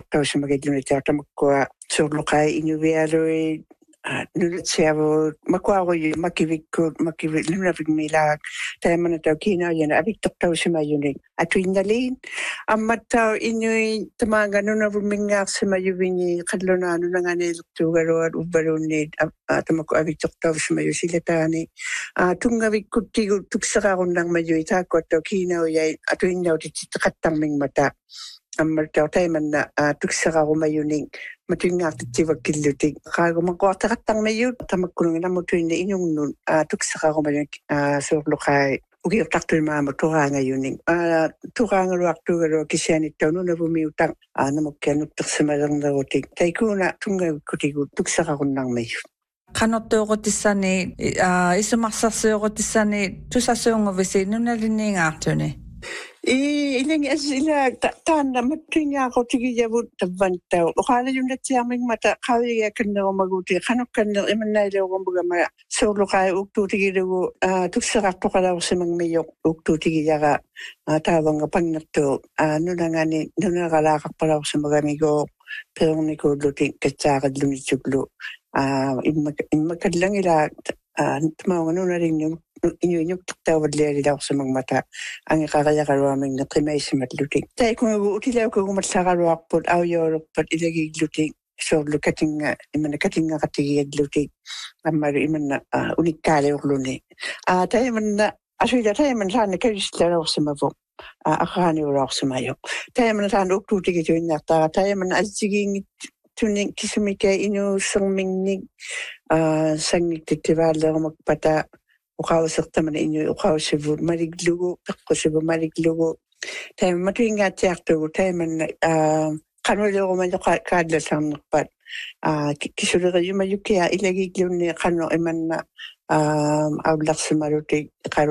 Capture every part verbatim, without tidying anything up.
tamakua surlukai inuvialui nulitsiavu makuaruyu makivikku makivilunavigmilak taimana taukina yana aviktoktausima atuinnalin ammattau inui tamanga nunavumingaarsimayuvini qalluna nunanganeluktuugaruat ubbalunniit tamaku aviktoktausima silataani tungavikkuttigu tuksaqarunnarmayui taakkuattaukina uyai atuinnautititteqattarmingmata ammartau taimanna tuksaqarumayuning matuingaartitivakillutik qaagumaquartaqattarmayut tamakkununganammutuinna inungnun tuksaqarumayuk suurluqai ugiortartuimaama turaangayuning turaangaluartuugalua kisianittau nunavumiutaq namukkianuttersimalernerutik taikuuna tungavikkutigu tuksaqarunnarmayut qanortuuqutissani isumarsarsiuqutissani tusassuunguvisi nunaliniingaartuni I ilang asila taanna mattuingaaqutigiavut tavvantau uqaalajunnatsiarming mata qaviga kannerumaguti qanuqqanner imannailuugumbugamma suurluqai uktuutigilugu tuksaqartoqalaursimangmiyoq uktuutigiyara taavanga pannertu nunangani nunaqalaaqarpalaursimagamigo peernikuullutik katsaaqallunitsuklu immakallangila tamaunganunaringnu inuinuktaqtauvallialilaursimangmata angiqaqayaqaluaming neqimaisimatlutik taikungu utilaukugumatlaqaluarput aujoolurpat ilagiglutik soorlu katinga imana katingaqatigiallutik ammalu imanna unikkaaliurluni a taimanna asuila taiman saanna karislalaursимаву aqaaniulaursimayo taiman saanna uktuutigituinnaartara taiman assigiingit tuning kisumika inuussermingnik sangniktittivaallerumakpata uqausertamana inu uqausivu maliglugu peqqusivu maliglugu taima matuingaatiartugu taimanna qanuleerumajoqa kaallasarnerpat kisuleriyumayukkia ilagiglunni qanu imanna aullarsimalutik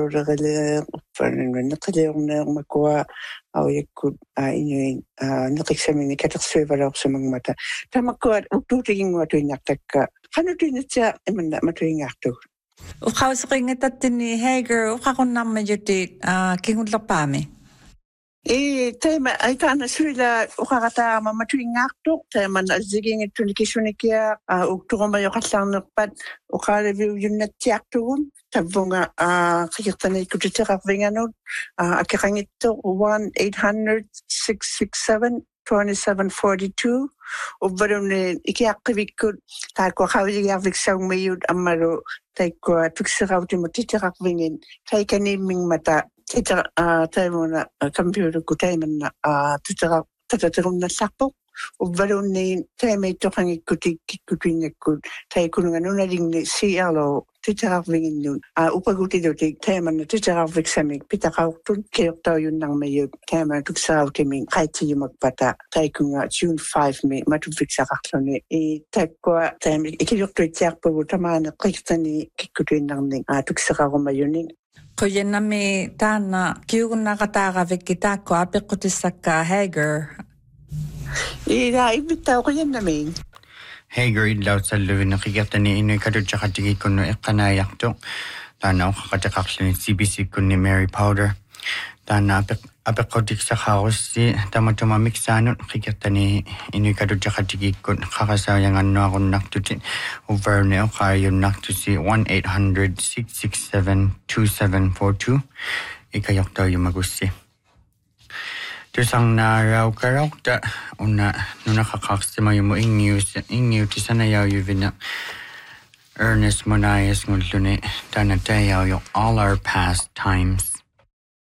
qalulerile neqileerneermakua auyakkut inuin neqiksamini katersuivalaorsimangmata tamakkuat uktuutiginguatuinartakka qanutuinatsia imanna matuingaartugu uqauseqingatattinni Hager uqaqunnarmayutit kingullerpaami E taima aitana suila uqaqataama matuingaartuq taimana assigiingittuni kisunikia ukturumayoqallarnerpat uqaalaviuyunnatsiartugun tavvunga qiqirtaniikkutiteqarvinganut akiqangittuq one eight hundred six six seven two seven four two ubbalunni ikiaqqivikkut taakkua qavigiarviksaungmiyut ammalu taikkua tukserautimuttiteqarvingin taikaniimmingmata Tita taimuna computerku taimanna tutera tataterunnallarpoq ubbalunni taimaittoqangikkutik kikkutuingakkut taikununganunalingni C L O titerarvinginnun upagutilutik taimanna titerarviksamik pitaqaurtut kiortaujunnermayut taimana tukserautimin qaitsiyumakpata taikunga June fifth mi matuviksaqarluni I takkua taimi ikilortuitsiarpugu tamaana qiqtani kikkutuinnarning tukserarumayuning Kuyenami taana kiugunnaqataaqavikki taakku apiqqutissakka Hager Ila ibittau kuyennamin Hager illautsalluvina qiqertani inui katutjaqatigikkunnu eqqanaayartu taana uqqaqatiqarluni C B C kunni Mary Powder taana apeqqutiksaqaarussi tamatuma miksaanut qiqertani inui katutjaqatigikkut qaqasaayangannuarunnartuti uvarne uqaayunnartusi one eight hundred six six seven two seven four two ikayortauyumagussi tusarnaaraukaraukta una nunaqaqarsimayumu ingius ingiutisanayaauyuvina Ernest Monias ngulluni taana tayauyo all our past times